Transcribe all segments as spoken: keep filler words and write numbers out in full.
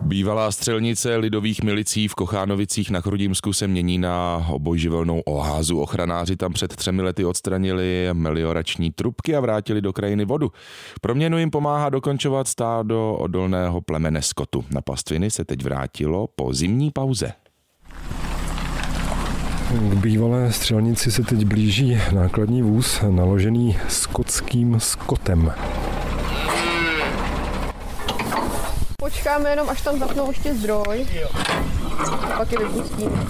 Bývalá střelnice lidových milicí v Kochánovicích na Chrudimsku se mění na obojživelnou oázu. Ochranáři tam před třemi lety odstranili meliorační trubky a vrátili do krajiny vodu. Proměnu jim pomáhá dokončovat stádo odolného plemene skotu. Na pastviny se teď vrátilo po zimní pauze. K bývalé střelnici se teď blíží nákladní vůz naložený skotským skotem. Počkáme jenom, až tam zapnou ještě zdroj. Pak je vypustíme.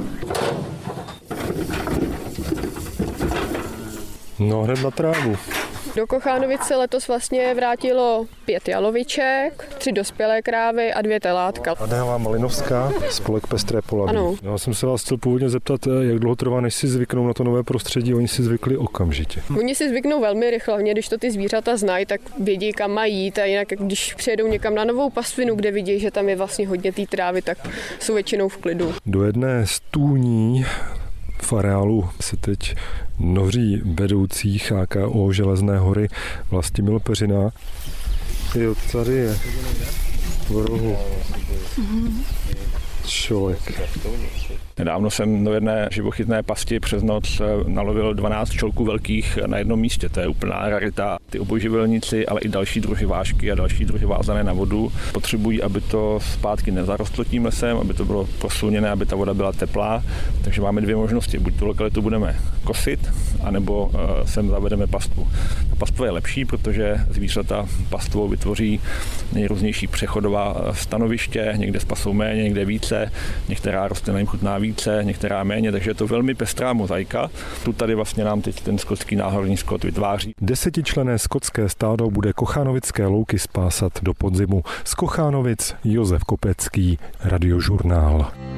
No hned na trávu. Do Kochánovic se letos vlastně vrátilo pět jaloviček, tři dospělé krávy a dvě telátka. Adéla Malinovská, spolek Pestré Polaví. Ano. Já jsem se vás chtěl původně zeptat, jak dlouho trvá, než si zvyknou na to nové prostředí. Oni si zvykli okamžitě. Oni si zvyknou velmi rychle, hlavně když to ty zvířata znají, tak vědí, kam mají jít, a jinak když přijedou někam na novou pastvinu, kde vidí, že tam je vlastně hodně té trávy, tak jsou většinou v klidu. Do jedné stůní v areálu se teď noří vedoucí H K O Železné hory Vlastimil Peřina. Jo, tady je v rohu člověk. Nedávno jsem do jedné živochytné pasti přes noc nalovil dvanáct čolků velkých na jednom místě. To je úplná rarita. Ty obojživelníci, ale i další druhy vážky a další druhy vázané na vodu potřebují, aby to zpátky nezarostlo tím lesem, aby to bylo prosluněné, aby ta voda byla teplá. Takže máme dvě možnosti. Buď tu lokalitu budeme kosit, anebo sem zavedeme pastvu. Ta pastva je lepší, protože zvířata pastvou vytvoří nejrůznější přechodová stanoviště, někde spasou méně, někde více, některá rostlina jim chutná více, některá méně, takže je to velmi pestrá mozaika. Tu tady vlastně nám teď ten skotský náhorní skot vytváří. Desetičlenné skotské stádo bude Kochanovické louky spásat do podzimu. Z Kochánovic Josef Kopecký, Radiožurnál.